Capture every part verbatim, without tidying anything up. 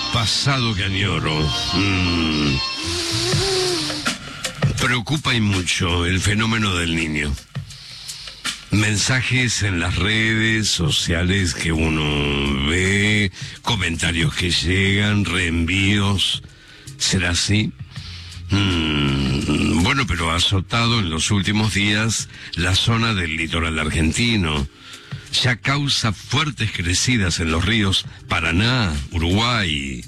Pasado que añoro. Mm. Preocupa y mucho el fenómeno del niño. Mensajes en las redes sociales que uno ve, comentarios que llegan, reenvíos. ¿Será así? Mm, bueno, pero ha azotado en los últimos días la zona del litoral argentino. Ya causa fuertes crecidas en los ríos Paraná, Uruguay.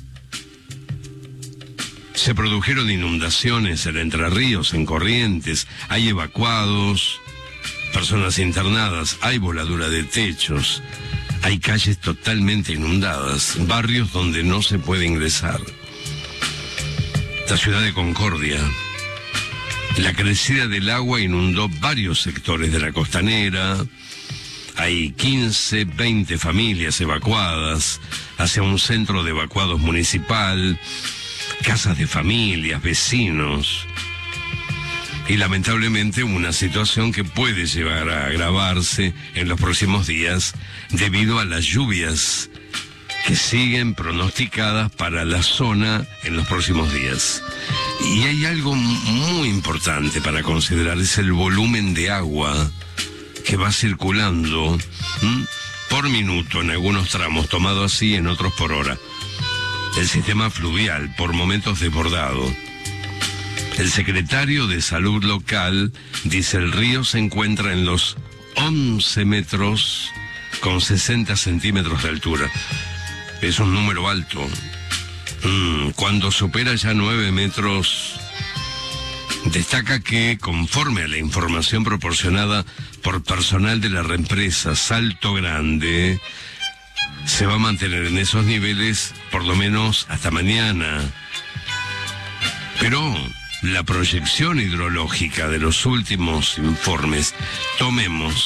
Se produjeron inundaciones en Entre Ríos, en Corrientes. Hay evacuados, personas internadas, hay voladura de techos. Hay calles totalmente inundadas, barrios donde no se puede ingresar. La ciudad de Concordia. La crecida del agua inundó varios sectores de la costanera. Hay quince, veinte familias evacuadas hacia un centro de evacuados municipal, casas de familias, vecinos. Y lamentablemente una situación que puede llegar a agravarse en los próximos días debido a las lluvias que siguen pronosticadas para la zona en los próximos días. Y hay algo muy importante para considerar, es el volumen de agua que va circulando ¿m? por minuto en algunos tramos, tomado así, en otros por hora. El sistema fluvial, por momentos desbordado. El secretario de Salud local dice el río se encuentra en los once metros con sesenta centímetros de altura. Es un número alto. Mm, cuando supera ya nueve metros, destaca que, conforme a la información proporcionada por personal de la represa Salto Grande, se va a mantener en esos niveles por lo menos hasta mañana. Pero la proyección hidrológica de los últimos informes, tomemos